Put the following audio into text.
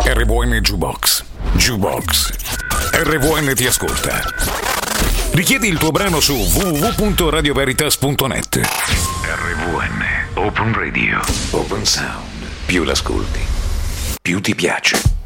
RVN Jukebox. Jukebox. RVN ti ascolta. Richiedi il tuo brano su www.radioveritas.net. RVN Open Radio. Open Sound. Più l'ascolti, più ti piace.